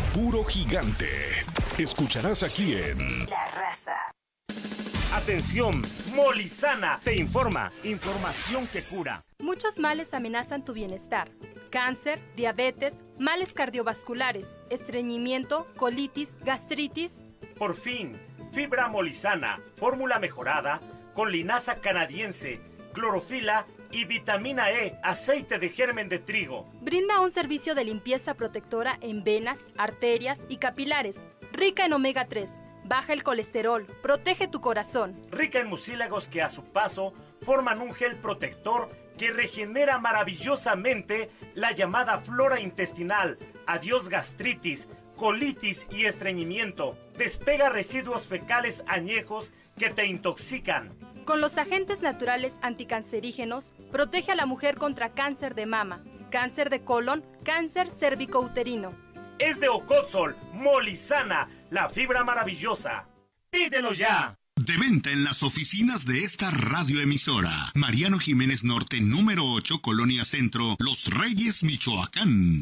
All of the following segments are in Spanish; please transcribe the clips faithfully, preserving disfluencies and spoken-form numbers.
Puro gigante. Escucharás aquí en La Raza. Atención, Molizana te informa. Información que cura. Muchos males amenazan tu bienestar. Cáncer, diabetes, males cardiovasculares, estreñimiento, colitis, gastritis. Por fin, fibra Molizana, fórmula mejorada con linaza canadiense, clorofila y vitamina E, aceite de germen de trigo. Brinda un servicio de limpieza protectora en venas, arterias y capilares, rica en omega tres. Baja el colesterol, protege tu corazón. Rica en mucílagos que a su paso forman un gel protector que regenera maravillosamente la llamada flora intestinal. Adiós gastritis, colitis y estreñimiento. Despega residuos fecales añejos que te intoxican. Con los agentes naturales anticancerígenos, protege a la mujer contra cáncer de mama, cáncer de colon, cáncer cérvico-uterino. Es de Ocotzol, Molizana, la fibra maravillosa. ¡Pídelo ya! De venta en las oficinas de esta radioemisora. Mariano Jiménez Norte, número ocho, Colonia Centro, Los Reyes, Michoacán.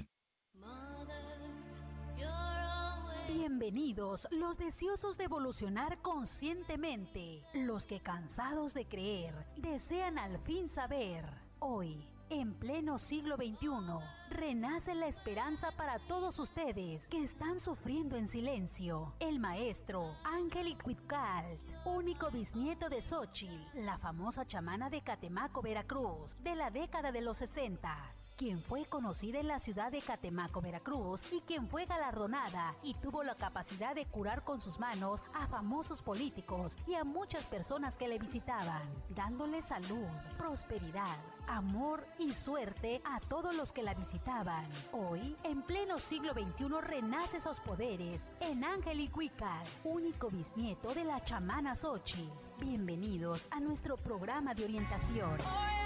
Bienvenidos los deseosos de evolucionar conscientemente, los que cansados de creer, desean al fin saber. Hoy, en pleno siglo veintiuno, renace la esperanza para todos ustedes que están sufriendo en silencio. El maestro Ángel Icuitcalt, único bisnieto de Xochitl, la famosa chamana de Catemaco, Veracruz, de la década de los sesentas. Quien fue conocida en la ciudad de Catemaco, Veracruz, y quien fue galardonada y tuvo la capacidad de curar con sus manos a famosos políticos y a muchas personas que le visitaban, dándole salud, prosperidad, amor y suerte a todos los que la visitaban. Hoy, en pleno siglo veintiuno, renace esos poderes en Ángel Icuitcalt, único bisnieto de la chamana Xochitl. Bienvenidos a nuestro programa de orientación.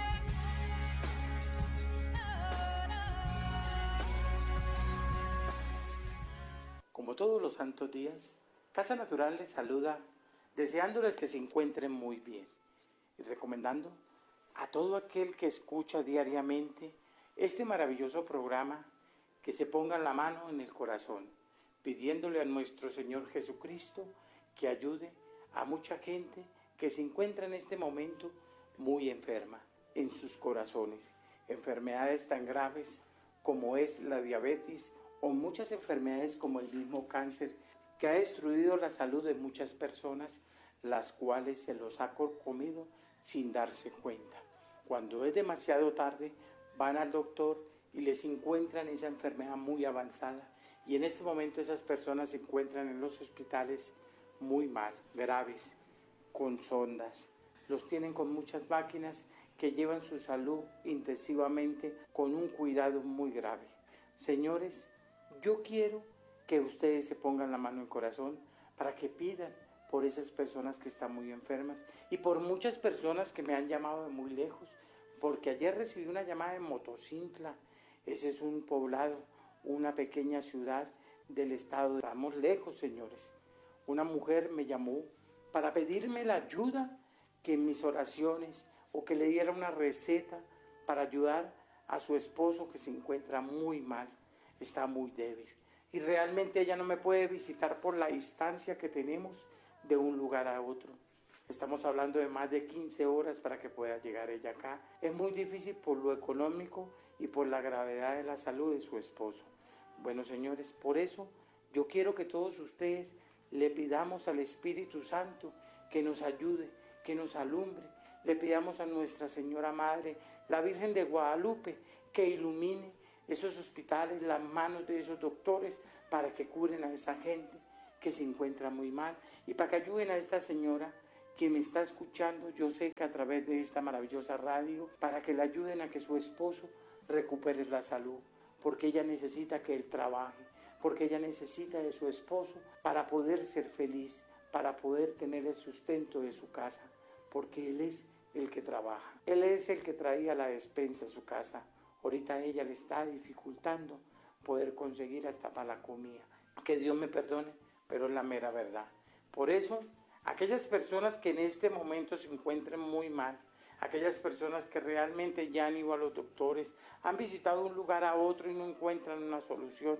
Como todos los santos días, Casa Natural les saluda deseándoles que se encuentren muy bien y recomendando a todo aquel que escucha diariamente este maravilloso programa que se pongan la mano en el corazón, pidiéndole a nuestro Señor Jesucristo que ayude a mucha gente que se encuentra en este momento muy enferma en sus corazones, enfermedades tan graves como es la diabetes o muchas enfermedades como el mismo cáncer, que ha destruido la salud de muchas personas, las cuales se los ha comido sin darse cuenta. Cuando es demasiado tarde, van al doctor y les encuentran esa enfermedad muy avanzada, y en este momento esas personas se encuentran en los hospitales muy mal, graves, con sondas. Los tienen con muchas máquinas que llevan su salud intensivamente con un cuidado muy grave. Señores, yo quiero que ustedes se pongan la mano en el corazón para que pidan por esas personas que están muy enfermas y por muchas personas que me han llamado de muy lejos, porque ayer recibí una llamada de Motocintla. Ese es un poblado, una pequeña ciudad del estado. Estamos lejos, señores. Una mujer me llamó para pedirme la ayuda que en mis oraciones o que le diera una receta para ayudar a su esposo que se encuentra muy mal. Está muy débil y realmente ella no me puede visitar por la distancia que tenemos de un lugar a otro. Estamos hablando de más de quince horas para que pueda llegar ella acá. Es muy difícil por lo económico y por la gravedad de la salud de su esposo. Bueno, señores, por eso yo quiero que todos ustedes le pidamos al Espíritu Santo que nos ayude, que nos alumbre. Le pidamos a Nuestra Señora Madre, la Virgen de Guadalupe, que ilumine esos hospitales, las manos de esos doctores, para que curen a esa gente que se encuentra muy mal y para que ayuden a esta señora que me está escuchando, yo sé que a través de esta maravillosa radio, para que le ayuden a que su esposo recupere la salud, porque ella necesita que él trabaje, porque ella necesita de su esposo para poder ser feliz, para poder tener el sustento de su casa, porque él es el que trabaja, él es el que traía la despensa a su casa. Ahorita a ella le está dificultando poder conseguir hasta para la comida. Que Dios me perdone, pero es la mera verdad. Por eso, aquellas personas que en este momento se encuentren muy mal, aquellas personas que realmente ya han ido a los doctores, han visitado un lugar a otro y no encuentran una solución,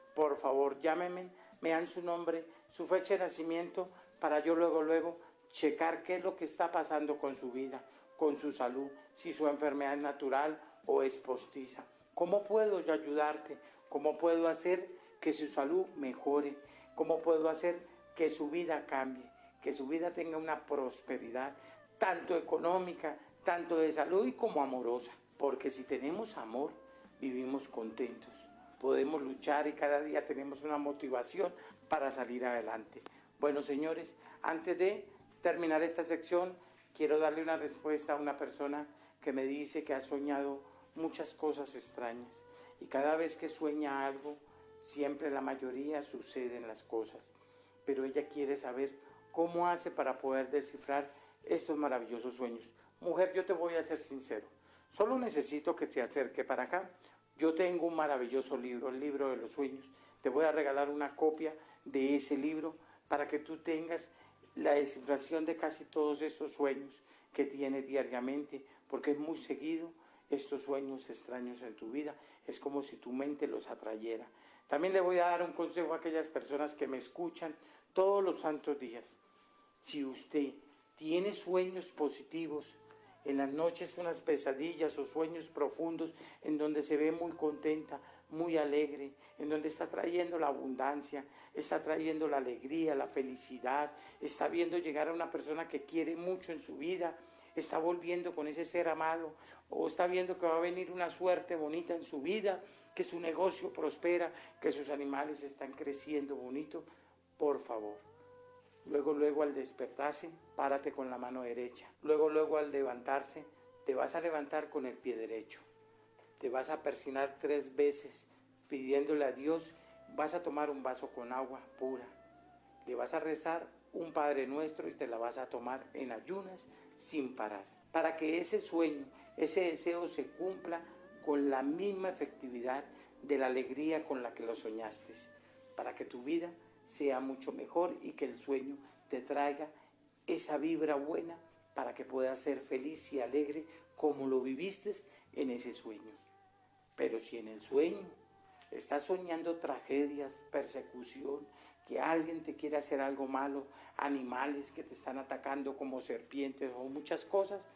por favor, llámenme, me dan su nombre, su fecha de nacimiento, para yo luego, luego checar qué es lo que está pasando con su vida, con su salud, si su enfermedad es natural o es postiza. ¿Cómo puedo yo ayudarte? ¿Cómo puedo hacer que su salud mejore? ¿Cómo puedo hacer que su vida cambie? Que su vida tenga una prosperidad, tanto económica, tanto de salud y como amorosa. Porque si tenemos amor, vivimos contentos. Podemos luchar y cada día tenemos una motivación para salir adelante. Bueno, señores, antes de terminar esta sección, quiero darle una respuesta a una persona que me dice que ha soñado muchas cosas extrañas. Y cada vez que sueña algo, siempre la mayoría suceden las cosas. Pero ella quiere saber cómo hace para poder descifrar estos maravillosos sueños. Mujer, yo te voy a ser sincero. Solo necesito que te acerque para acá. Yo tengo un maravilloso libro, el libro de los sueños. Te voy a regalar una copia de ese libro para que tú tengas la descifración de casi todos estos sueños que tienes diariamente, porque es muy seguido estos sueños extraños en tu vida. Es como si tu mente los atrayera. También le voy a dar un consejo a aquellas personas que me escuchan todos los santos días. Si usted tiene sueños positivos, en las noches unas pesadillas o sueños profundos en donde se ve muy contenta, muy alegre, en donde está trayendo la abundancia, está trayendo la alegría, la felicidad, está viendo llegar a una persona que quiere mucho en su vida, está volviendo con ese ser amado, o está viendo que va a venir una suerte bonita en su vida, que su negocio prospera, que sus animales están creciendo bonito, por favor. Luego, luego al despertarse, párate con la mano derecha. Luego, luego al levantarse, te vas a levantar con el pie derecho. Te vas a persignar tres veces pidiéndole a Dios. Vas a tomar un vaso con agua pura. Le vas a rezar un Padre Nuestro y te la vas a tomar en ayunas sin parar. Para que ese sueño, ese deseo se cumpla con la misma efectividad de la alegría con la que lo soñaste. Para que tu vida sea mucho mejor y que el sueño te traiga esa vibra buena para que puedas ser feliz y alegre como lo viviste en ese sueño. Pero si en el sueño estás soñando tragedias, persecución, que alguien te quiere hacer algo malo, animales que te están atacando como serpientes o muchas cosas,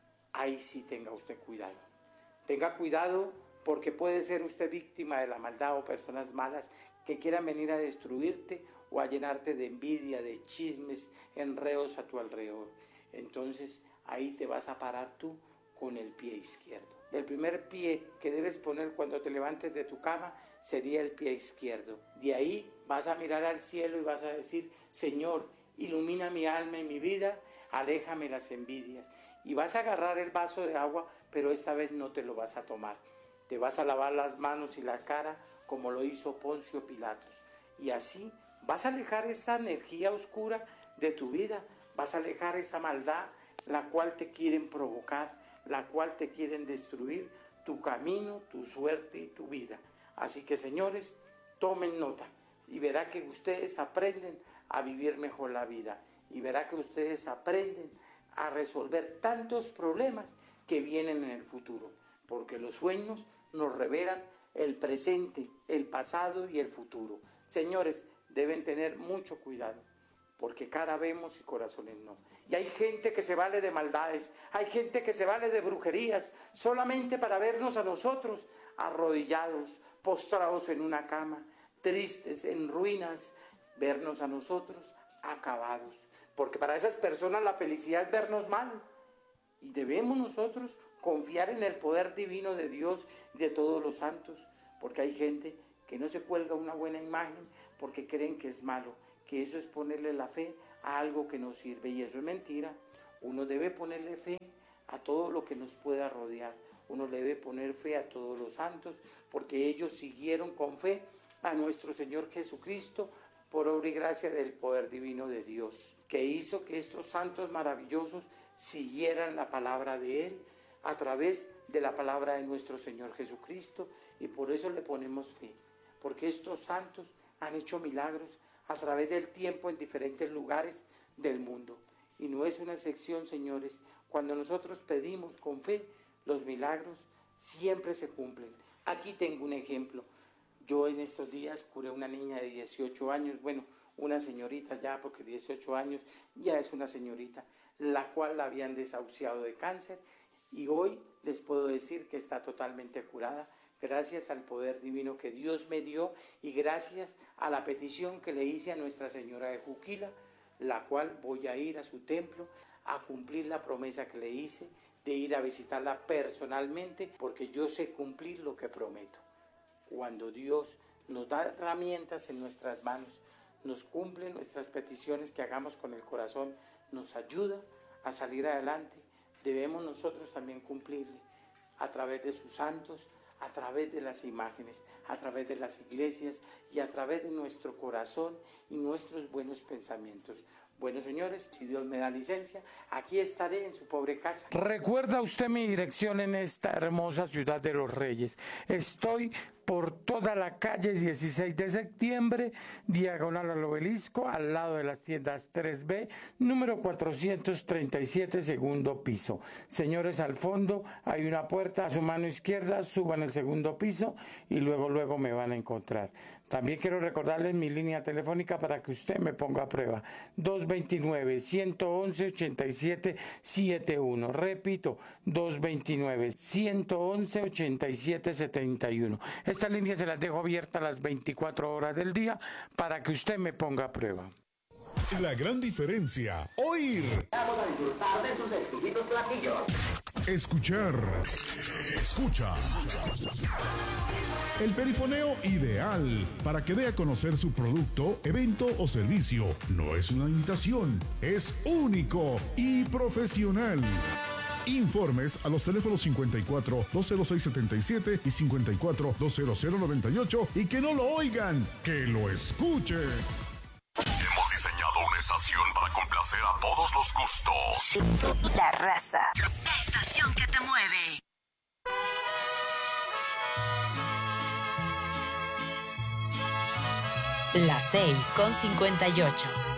ahí sí tenga usted cuidado. Tenga cuidado porque puede ser usted víctima de la maldad o personas malas que quieran venir a destruirte o a llenarte de envidia, de chismes, enredos a tu alrededor. Entonces ahí te vas a parar tú con el pie izquierdo. El primer pie que debes poner cuando te levantes de tu cama sería el pie izquierdo. De ahí vas a mirar al cielo y vas a decir: Señor, ilumina mi alma y mi vida, aléjame las envidias. Y vas a agarrar el vaso de agua, pero esta vez no te lo vas a tomar. Te vas a lavar las manos y la cara como lo hizo Poncio Pilatos. Y así vas a alejar esa energía oscura de tu vida, vas a alejar esa maldad, la cual te quieren provocar, la cual te quieren destruir tu camino, tu suerte y tu vida. Así que, señores, tomen nota y verá que ustedes aprenden a vivir mejor la vida y verá que ustedes aprenden a resolver tantos problemas que vienen en el futuro, porque los sueños nos revelan el presente, el pasado y el futuro. Señores, deben tener mucho cuidado, porque cara vemos y corazones no. Y hay gente que se vale de maldades, hay gente que se vale de brujerías, solamente para vernos a nosotros arrodillados, postrados en una cama, tristes, en ruinas, vernos a nosotros acabados. Porque para esas personas la felicidad es vernos mal. Y debemos nosotros confiar en el poder divino de Dios y de todos los santos, porque hay gente que no se cuelga una buena imagen porque creen que es malo, que eso es ponerle la fe a algo que no sirve, y eso es mentira. Uno debe ponerle fe a todo lo que nos pueda rodear, uno debe poner fe a todos los santos, porque ellos siguieron con fe a nuestro Señor Jesucristo por obra y gracia del poder divino de Dios, que hizo que estos santos maravillosos siguieran la palabra de Él a través de la palabra de nuestro Señor Jesucristo, y por eso le ponemos fe, porque estos santos han hecho milagros a través del tiempo en diferentes lugares del mundo. Y no es una excepción, señores. Cuando nosotros pedimos con fe, los milagros siempre se cumplen. Aquí tengo un ejemplo Yo en estos días curé una niña de dieciocho años, bueno, una señorita ya, porque dieciocho años ya es una señorita, la cual la habían desahuciado de cáncer y hoy les puedo decir que está totalmente curada gracias al poder divino que Dios me dio y gracias a la petición que le hice a Nuestra Señora de Juquila, la cual voy a ir a su templo a cumplir la promesa que le hice de ir a visitarla personalmente, porque yo sé cumplir lo que prometo. Cuando Dios nos da herramientas en nuestras manos, nos cumple nuestras peticiones que hagamos con el corazón, nos ayuda a salir adelante, debemos nosotros también cumplirle a través de sus santos, a través de las imágenes, a través de las iglesias y a través de nuestro corazón y nuestros buenos pensamientos. Bueno, señores, si Dios me da licencia, aquí estaré en su pobre casa. ¿Recuerda usted mi dirección en esta hermosa ciudad de los Reyes? Estoy por toda la calle dieciséis de septiembre, diagonal al Obelisco, al lado de las tiendas tres B, número cuatrocientos treinta y siete, segundo piso. Señores, al fondo hay una puerta a su mano izquierda, suban el segundo piso y luego, luego me van a encontrar. También quiero recordarles mi línea telefónica para que usted me ponga a prueba. dos dos nueve, uno uno uno, ocho siete siete uno. Repito, dos dos nueve, uno uno uno, ocho siete siete uno. Esta línea se las dejo abierta las veinticuatro horas del día para que usted me ponga a prueba. La gran diferencia, oír. Vamos a disfrutar de sus exquisitos platillos. Escuchar. Escucha. El perifoneo ideal para que dé a conocer su producto, evento o servicio. No es una imitación, es único y profesional. Informes a los teléfonos cincuenta y cuatro, dos cero seis, setenta y siete y cincuenta y cuatro, dos cero cero, noventa y ocho y que no lo oigan, que lo escuchen. Hemos diseñado una estación para complacer a todos los gustos. La raza. La estación que te mueve. Las seis con cincuenta y ocho.